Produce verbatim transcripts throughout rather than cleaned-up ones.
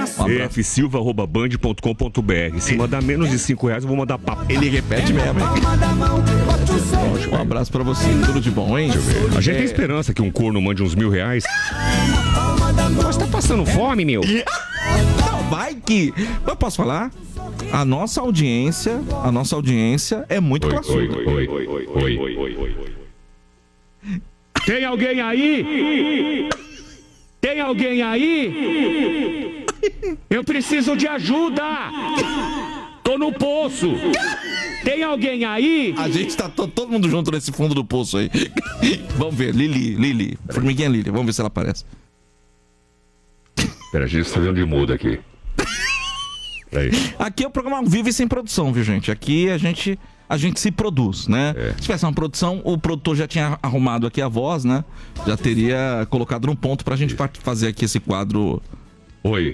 f silva arroba band ponto com ponto b r. Se mandar menos de cinco reais, eu vou mandar papo. Ele repete mesmo, hein? Um abraço pra você, tudo de bom, hein? A gente tem esperança que um corno mande uns mil reais. Você tá passando fome, meu? Não, vai que... Eu posso falar? A nossa audiência, a nossa audiência é muito classuda. Oi, oi, oi, oi, oi, oi, oi, oi. Tem alguém aí? Tem alguém aí? Eu preciso de ajuda! Tô no poço! Tem alguém aí? A gente tá to- todo mundo junto nesse fundo do poço aí. Vamos ver, Lili, Lili, formiguinha Lili, vamos ver se ela aparece. Pera, a gente tá vendo de muda aqui. Aí. Aqui é o programa Vive Sem Produção, viu, gente? Aqui a gente, a gente se produz, né? É. Se tivesse uma produção, o produtor já tinha arrumado aqui a voz, né? Já teria colocado num ponto pra gente part- fazer aqui esse quadro. Oi.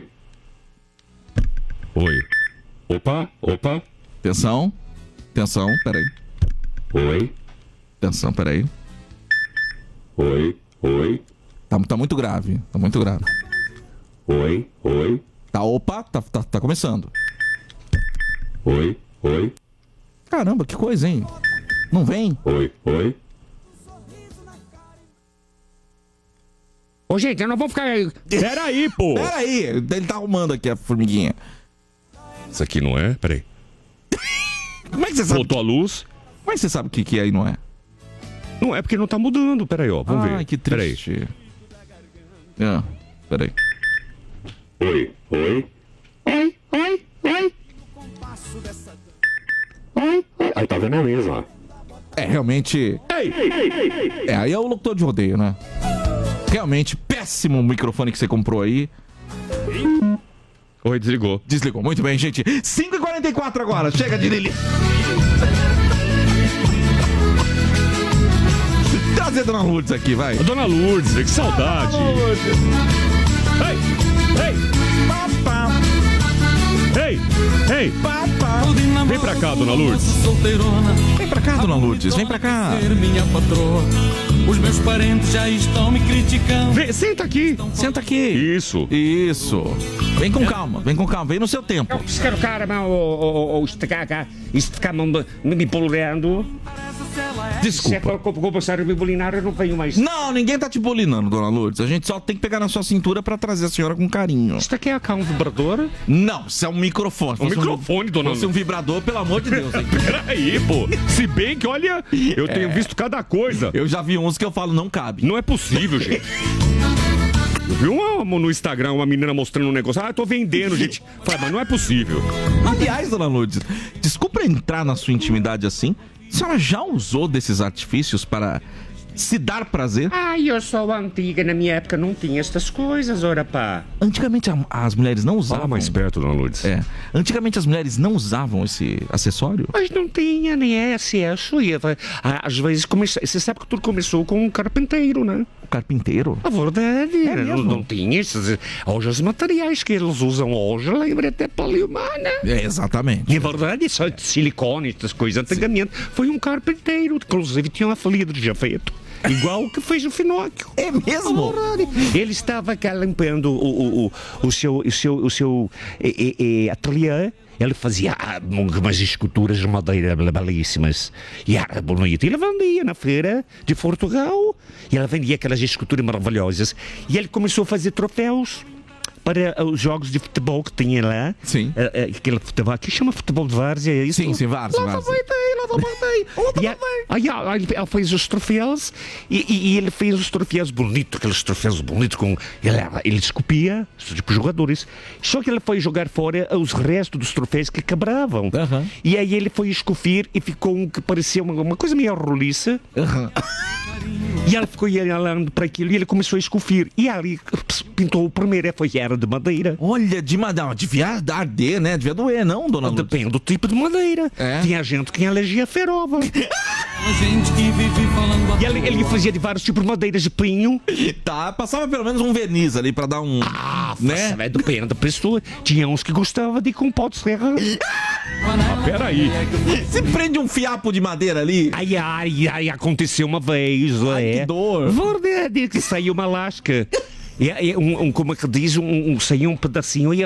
Oi. Opa, opa. Atenção, atenção, peraí. Oi. Atenção, peraí. Oi. Oi. Tá, tá muito grave, tá muito grave. Oi. Oi. Tá, opa, tá, tá, tá começando. Oi. Oi. Caramba, que coisa, hein? Não vem? Oi. Oi. Ô, gente, eu não vou ficar... Pera aí, pô. Pera aí, ele tá arrumando aqui a formiguinha. Isso aqui não é? Pera aí. Como é que você sabe? Voltou a luz? Como é que você sabe o que, que é e não é? Não é porque não tá mudando. Pera aí, ó. Vamos ver. Ai, que Pera aí. triste. Ah, pera aí. Oi. Oi. Oi. Oi. Oi. Oi. Aí tá vendo a mesma. É, realmente... Ei. É, aí é o locutor de rodeio, né? Realmente, péssimo o microfone que você comprou aí. Oi, desligou. Desligou. Muito bem, gente. cinco e quarenta e quatro agora. Chega de Lili. Trazer a Dona Lourdes aqui, vai. Dona Lourdes, que saudade. Ei. Ei. Papá. Ei. Ei. Papá. Vem pra cá, Dona Lourdes. Vem pra cá, Dona Lourdes. Vem pra cá. Minha patroa, os meus parentes já estão me criticando. Vem, senta aqui. Senta aqui. Isso. Isso. Vem com calma, vem com calma, vem no seu tempo. Quero cara, ou esticar, esticar me bolando. Se é Desculpa. para começar a me bolinar, eu não venho mais. Não, ninguém tá te bulinando, Dona Lourdes. A gente só tem que pegar na sua cintura pra trazer a senhora com carinho. Isto aqui é cá um vibrador? Não, isso é um microfone. Se Um fosse microfone, Dona Se fosse um Lourdes. vibrador, pelo amor de Deus, hein? Peraí, pô. Se bem que, olha, eu tenho visto cada coisa. Eu já vi uns que eu falo, não cabe. Não é possível, gente. Eu vi uma, no Instagram uma menina mostrando um negócio. Ah, eu tô vendendo, gente. Falei, mas não é possível. Aliás, Dona Lourdes, desculpa entrar na sua intimidade assim. A senhora já usou desses artifícios para se dar prazer? Ai, eu sou antiga, na minha época não tinha estas coisas, ora pá. Antigamente a- as mulheres não Fala usavam. mais perto, Dona Lourdes. É. Antigamente as mulheres não usavam esse acessório? Mas não tinha nem acesso. E, ah, às vezes, começa... você sabe que tudo começou com um carpinteiro, né? O carpinteiro? A verdade, É não, mesmo? não tinha esses. Hoje os materiais que eles usam hoje, lembra até poliumana. É, exatamente. E a verdade, só de silicone, essas coisas, antigamente, foi um carpinteiro, que inclusive tinha uma falida de já feito. Igual o que fez o Finóquio. É mesmo? Ele estava cá limpando o, o, o, o seu, o seu, o seu eh, eh, ateliê. Ele fazia ah, umas esculturas de madeira belíssimas. E era bonito. Ele vendia na feira de Portugal. E ele vendia aquelas esculturas maravilhosas. E ele começou a fazer troféus para os jogos de futebol que tinha lá. Sim. Eh, eh, aquele futebol que chama futebol de várzea, é isso? Sim, sim, várzea, Lá várzea. também tem, lá também tem. E a- aí, ah, ele ele fez os troféus e, e- e ele fez os troféus bonitos, aqueles troféus bonitos com. Ele, era- ele esculpia, tipo jogadores. Só que ele foi jogar fora os restos dos troféus que quebravam. Aham. E aí ele foi esculpir e ficou um que parecia uma, uma coisa meio roliça. Aham. E ele ficou olhando para aquilo e ele começou a esculpir. E ali pintou o primeiro, foi era de madeira. Olha, de madeira. Devia arder, né? Devia doer, não, Dona Lourdes? Depende do tipo de madeira. É. Tinha gente que tinha alergia feroz. Gente que vive falando E ele, ele fazia de vários tipos de madeiras de pinho. Tá, passava pelo menos um verniz ali pra dar um... Ah, né? né? Depende da pessoa. Tinha uns que gostavam de ir com pau de serra. Ah, peraí. Se prende um fiapo de madeira ali... Ai, ai, ai, aconteceu uma vez. Ai, é. que dor. Verdade, que saiu uma lasca. E, e um, um, como é que diz, um, um, saiu um pedacinho e